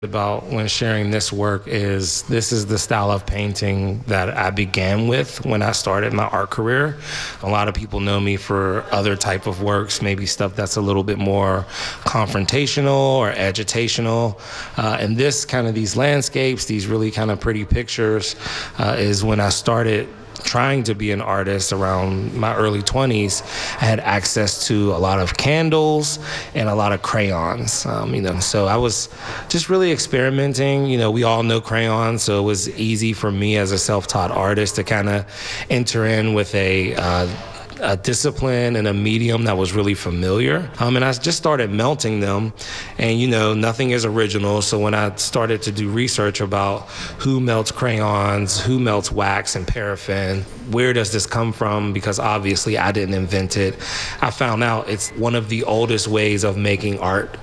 About when sharing this work is this is the style of painting that I began with when I started my art career. A lot of people know me for other type of works, maybe stuff that's a little bit more confrontational or agitational. And this kind of these landscapes, these really kind of pretty pictures is when I started trying to be an artist around my early 20s. I had access to a lot of candles and a lot of crayons, so I was just really experimenting. We all know crayons, so it was easy for me as a self-taught artist to kind of enter in with a discipline and a medium that was really familiar. And I just started melting them, and nothing is original. So when I started to do research about who melts crayons, who melts wax and paraffin, where does this come from? Because obviously I didn't invent it. I found out it's one of the oldest ways of making art.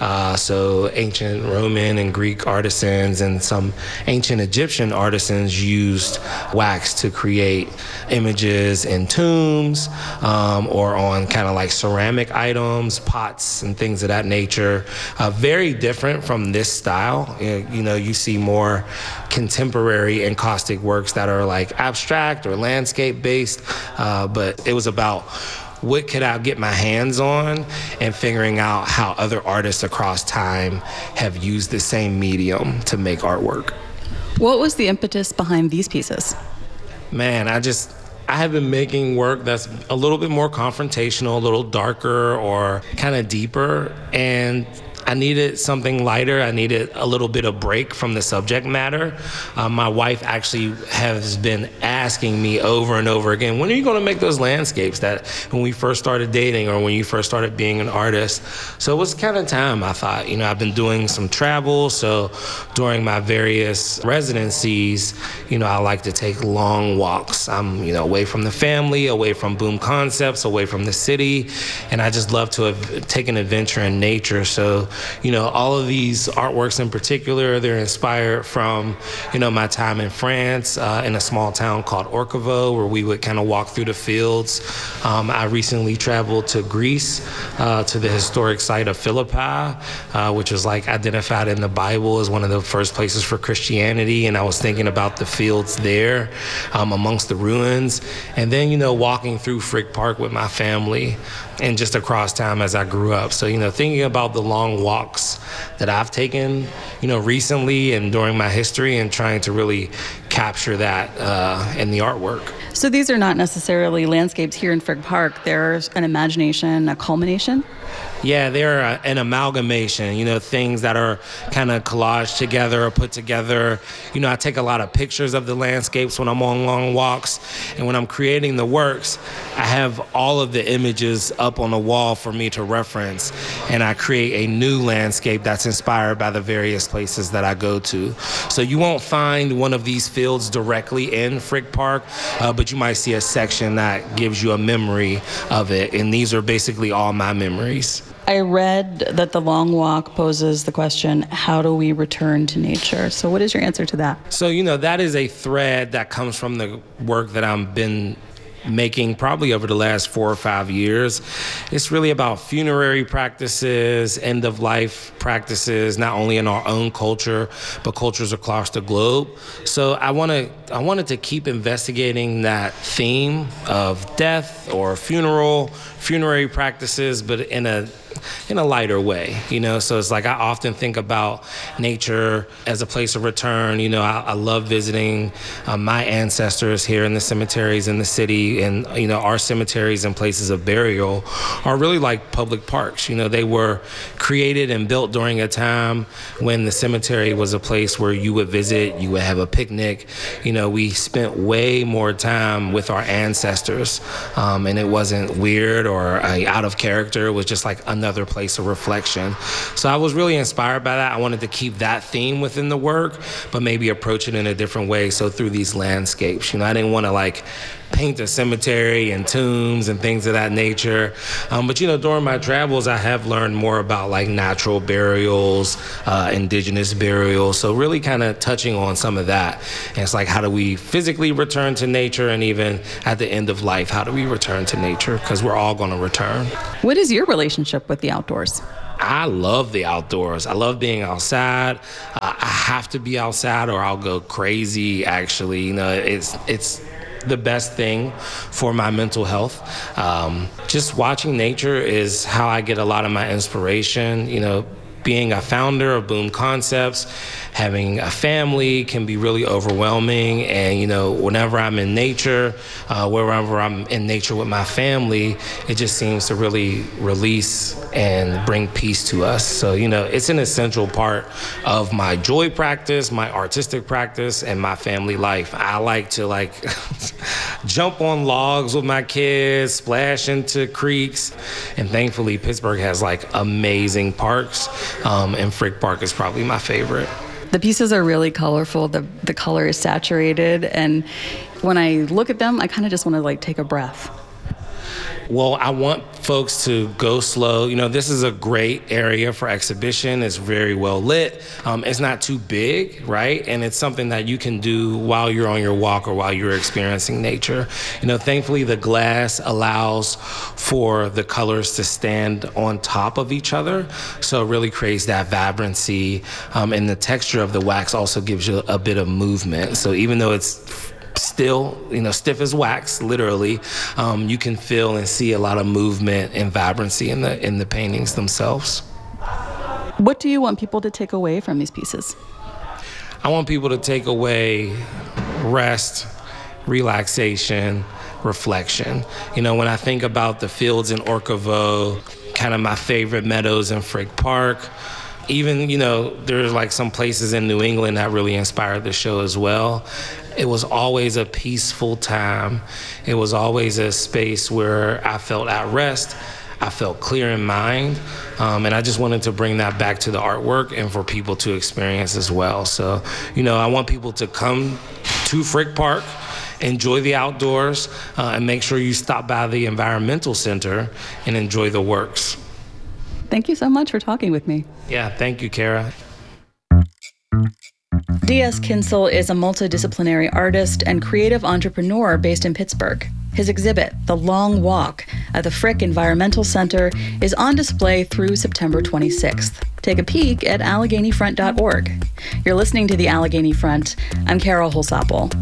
So ancient Roman and Greek artisans and some ancient Egyptian artisans used wax to create images in tombs, or on kind of like ceramic items, pots and things of that nature. Very different from this style. You see more contemporary encaustic works that are like abstract or landscape based, but it was about what could I get my hands on and figuring out how other artists across time have used the same medium to make artwork. What was the impetus behind these pieces? Man, I have been making work that's a little bit more confrontational, a little darker or kind of deeper, and I needed something lighter. I needed a little bit of break from the subject matter. My wife actually has been asking me over and over again, when are you going to make those landscapes that when we first started dating or when you first started being an artist? So it was kind of time, I thought. I've been doing some travel, so during my various residencies, I like to take long walks. I'm, away from the family, away from Boom Concepts, away from the city, and I just love to take an adventure in nature. So all of these artworks in particular, they're inspired from, my time in France, in a small town called Orkovo, where we would kind of walk through the fields. I recently traveled to Greece, to the historic site of Philippi, which is like identified in the Bible as one of the first places for Christianity. And I was thinking about the fields there, amongst the ruins. And then, walking through Frick Park with my family and just across time as I grew up. So, thinking about the long walks that I've taken, recently and during my history and trying to really capture that in the artwork. So these are not necessarily landscapes here in Frick Park. There's an imagination, a culmination? Yeah, they're an amalgamation, things that are kind of collaged together or put together. I take a lot of pictures of the landscapes when I'm on long walks. And when I'm creating the works, I have all of the images up on the wall for me to reference. And I create a new landscape that's inspired by the various places that I go to. So you won't find one of these fields directly in Frick Park, but you might see a section that gives you a memory of it. And these are basically all my memories. I read that the long walk poses the question, how do we return to nature? So what is your answer to that? So, that is a thread that comes from the work that I've been making probably over the last 4 or 5 years. It's really about funerary practices, end-of-life practices, not only in our own culture, but cultures across the globe. So I wanted to keep investigating that theme of death or funerary practices, but in a lighter way, So it's like I often think about nature as a place of return. I love visiting my ancestors here in the cemeteries in the city, and our cemeteries and places of burial are really like public parks. They were created and built during a time when the cemetery was a place where you would visit, you would have a picnic. We spent way more time with our ancestors, and it wasn't weird or out of character. It was just like another place of reflection. So I was really inspired by that. I wanted to keep that theme within the work, but maybe approach it in a different way. So through these landscapes, I didn't want to paint a cemetery and tombs and things of that nature. But during my travels, I have learned more about natural burials, indigenous burials. So really kind of touching on some of that. And it's like, how do we physically return to nature? And even at the end of life, how do we return to nature? Because we're all going to return. What is your relationship with the outdoors? I love the outdoors. I love being outside. I have to be outside or I'll go crazy, actually. It's the best thing for my mental health. Just watching nature is how I get a lot of my inspiration. Being a founder of Boom Concepts, having a family can be really overwhelming. And, whenever I'm in nature, wherever I'm in nature with my family, it just seems to really release and bring peace to us. So, it's an essential part of my joy practice, my artistic practice, and my family life. I like to jump on logs with my kids, splash into creeks. And thankfully, Pittsburgh has amazing parks. And Frick Park is probably my favorite. The pieces are really colorful. The color is saturated. And when I look at them, I kind of just want to take a breath. Well, I want folks to go slow. This is a great area for exhibition. It's very well lit. It's not too big, right? And it's something that you can do while you're on your walk or while you're experiencing nature. Thankfully, the glass allows for the colors to stand on top of each other. So it really creates that vibrancy. And the texture of the wax also gives you a bit of movement. So even though it's still, stiff as wax, literally, you can feel and see a lot of movement and vibrancy in the paintings themselves. What do you want people to take away from these pieces? I want people to take away rest, relaxation, reflection. When I think about the fields in Orcavo, kind of my favorite meadows in Frick Park, even, there's some places in New England that really inspired the show as well. It was always a peaceful time. It was always a space where I felt at rest. I felt clear in mind. And I just wanted to bring that back to the artwork and for people to experience as well. So, I want people to come to Frick Park, enjoy the outdoors, and make sure you stop by the Environmental Center and enjoy the works. Thank you so much for talking with me. Yeah, thank you, Kara. D.S. Kinsel is a multidisciplinary artist and creative entrepreneur based in Pittsburgh. His exhibit, The Long Walk, at the Frick Environmental Center, is on display through September 26th. Take a peek at AlleghenyFront.org. You're listening to The Allegheny Front. I'm Carol Holsapple.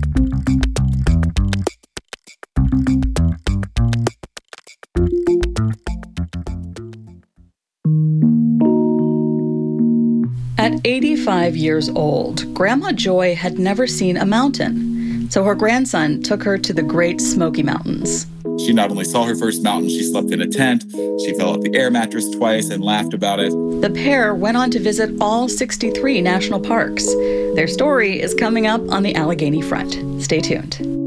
At 85 years old, Grandma Joy had never seen a mountain, so her grandson took her to the Great Smoky Mountains. She not only saw her first mountain, she slept in a tent, she fell off the air mattress twice and laughed about it. The pair went on to visit all 63 national parks. Their story is coming up on the Allegheny Front. Stay tuned.